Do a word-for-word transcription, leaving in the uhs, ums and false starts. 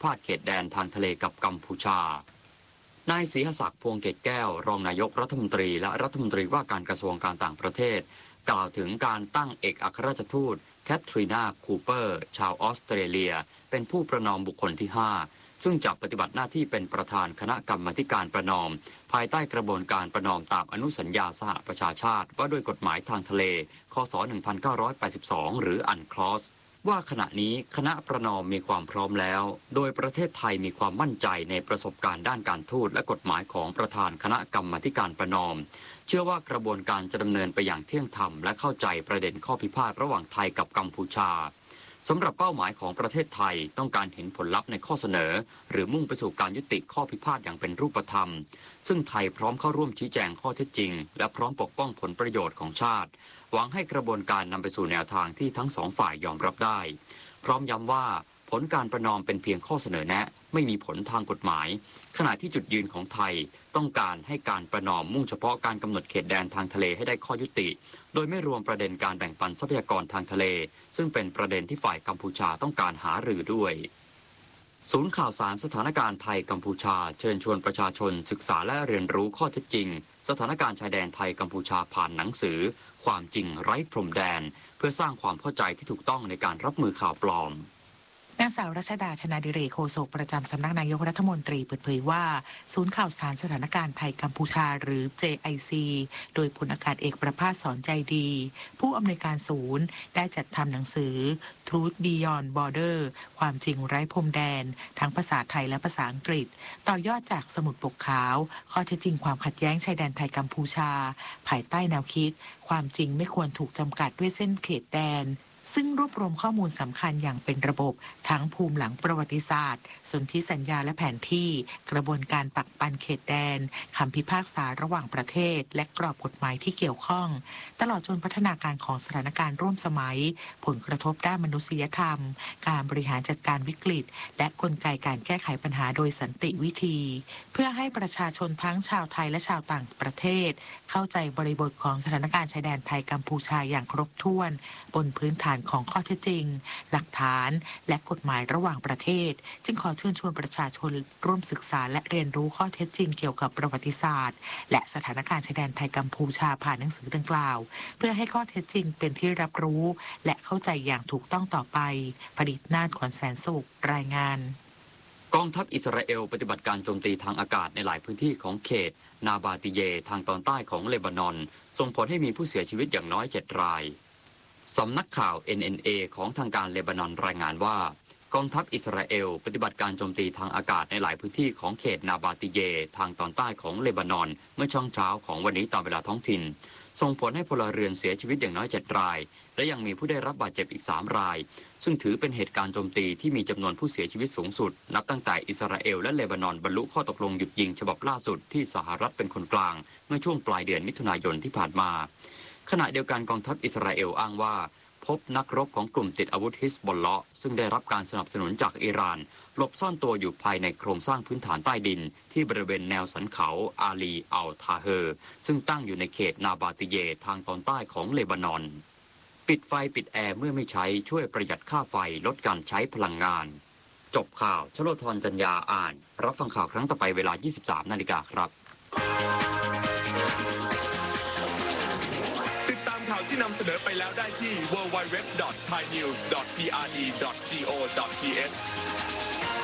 พาทเขตแดนทางทะเลกับกัมพูชานายศรีหศักดิ์พวงเกตแก้วรองนายกรัฐมนตรีและรัฐมนตรีว่าการกระทรวงการต่างประเทศกล่าวถึงการตั้งเอกอัครราชทูตแคทรีนาคูเปอร์ชาวออสเตรเลียเป็นผู้ประนอมบุคคลที่ห้าซึ่งจะปฏิบัติหน้าที่เป็นประธานคณะกรรมาการประนอมภายใต้กระบวนการประนอมตามอนุสัญญาสหประชาชาติว่าด้วยกฎหมายทางทะเลคศหนึ่งพันเก้าร้อยแปดสิบสองหรืออันคลอสว่าขณะนี้คณะประนอมมีความพร้อมแล้วโดยประเทศไทยมีความมั่นใจในประสบการณ์ด้านการทูตและกฎหมายของประธานคณะกรรมาการประนอมเชื่อว่ากระบวนการจะดำเนินไปอย่างเที่ยงธรรมและเข้าใจประเด็นข้อพิพาทระหว่างไทยกับกัมพูชาสำหรับเป้าหมายของประเทศไทยต้องการเห็นผลลัพธ์ในข้อเสนอหรือมุ่งไปสู่การยุติข้อพิพาทอย่างเป็นรูปธรรมซึ่งไทยพร้อมเข้าร่วมชี้แจงข้อเท็จจริงและพร้อมปกป้องผลประโยชน์ของชาติหวังให้กระบวนการนำไปสู่แนวทางที่ทั้งสองฝ่ายยอมรับได้พร้อมย้ำว่าผลการประนอมเป็นเพียงข้อเสนอแนะไม่มีผลทางกฎหมายขณะที่จุดยืนของไทยต้องการให้การประนอมมุ่งเฉพาะการกำหนดเขตแดนทางทะเลให้ได้ข้อยุติโดยไม่รวมประเด็นการแบ่งปันทรัพยากรทางทะเลซึ่งเป็นประเด็นที่ฝ่ายกัมพูชาต้องการหารือด้วยศูนย์ข่าวสารสถานการณ์ไทยกัมพูชาเชิญชวนประชาชนศึกษาและเรียนรู้ข้อเท็จจริงสถานการณ์ชายแดนไทยกัมพูชาผ่านหนังสือความจริงไร้พรมแดนเพื่อสร้างความเข้าใจที่ถูกต้องในการรับมือข่าวปลอมนางสาวรัชดาธนาดิเรกโฆษกประจำสำนักนายกรัฐมนตรีเปิดเผยว่าศูนย์ข่าวสารสถานการณ์ไทยกัมพูชาหรือ เจ ไอ ซี โดยพลอากาศเอกประภาสสอนใจดีผู้อำนวยการศูนย์ได้จัดทำหนังสือ Truth Beyond Border ความจริงไร้พรมแดนทั้งภาษาไทยและภาษาอังกฤษต่อยอดจากสมุดปกขาวข้อเท็จจริงความขัดแย้งชายแดนไทยกัมพูชาภายใต้แนวคิดความจริงไม่ควรถูกจำกัดด้วยเส้นเขตแดนซึ่งรวบรวมข้อมูลสำคัญอย่างเป็นระบบทั้งภูมิหลังประวัติศาสตร์สนธิสัญญาและแผนที่กระบวนการปักปันเขตแดนคำพิพากษาระหว่างประเทศและกรอบกฎหมายที่เกี่ยวข้องตลอดจนพัฒนาการของสถานการณ์ร่วมสมัยผลกระทบด้านมนุษยธรรมการบริหารจัดการวิกฤตและกลไกการแก้ไขปัญหาโดยสันติวิธีเพื่อให้ประชาชนทั้งชาวไทยและชาวต่างประเทศเข้าใจบริบทของสถานการณ์ชายแดนไทยกัมพูชาอย่างครบถ้วนบนพื้นฐานของข้อเท็จจริงหลักฐานและกฎหมายระหว่างประเทศจึงขอเชิญชวนประชาชนร่วมศึกษาและเรียนรู้ข้อเท็จจริงเกี่ยวกับประวัติศาสตร์และสถานการณ์ชายแดนไทยกัมพูชาผ่านหนังสือดังกล่าวเพื่อให้ข้อเท็จจริงเป็นที่รับรู้และเข้าใจอย่างถูกต้องต่อไปผลิตนาฏขวัญแสนสุขรายงานกองทัพอิสราเอลปฏิบัติการโจมตีทางอากาศในหลายพื้นที่ของเขตนาบาติเยทางตอนใต้ของเลบานอนส่งผลให้มีผู้เสียชีวิตอย่างน้อยเจ็ดรายสำนักข่าว เอ็น เอ็น เอ ของทางการเลบานอนรายงานว่ากองทัพอิสราเอลปฏิบัติการโจมตีทางอากาศในหลายพื้นที่ของเขตนาบาติเยทางตอนใต้ของเลบานอนเมื่อช่วงเช้าของวันนี้ตามเวลาท้องถิ่นส่งผลให้พลเรือนเสียชีวิตอย่างน้อยเจ็ดรายและยังมีผู้ได้รับบาดเจ็บอีกสามรายซึ่งถือเป็นเหตุการณ์โจมตีที่มีจำนวนผู้เสียชีวิตสูงสุดนับตั้งแต่อิสราเอลและเลบานอนบรรลุข้อตกลงหยุดยิงฉบับล่าสุดที่สหรัฐเป็นคนกลางเมื่อช่วงปลายเดือนมิถุนายนที่ผ่านมาขณะเดียวกันกองทัพอิสราเอลอ้างว่าพบนักรบของกลุ่มติดอาวุธฮิสบอลเลาะห์ซึ่งได้รับการสนับสนุนจากอิหร่านหลบซ่อนตัวอยู่ภายในโครงสร้างพื้นฐานใต้ดินที่บริเวณแนวสันเขาอาลีอัลทาเฮอร์ซึ่งตั้งอยู่ในเขตนาบาติเยทางตอนใต้ของเลบานอนปิดไฟปิดแอร์เมื่อไม่ใช้ช่วยประหยัดค่าไฟลดการใช้พลังงานจบข่าวชโลธรจัญญาอ่านรับฟังข่าวครั้งต่อไปเวลา ยี่สิบสาม นาฬิกาครับที่นำเสนอไปแล้วได้ที่ ดับเบิลยู ดับเบิลยู ดับเบิลยู ดอท ไทยนิวส์ ดอท พี อาร์ ดี ดอท จี โอ ดอท ที เอช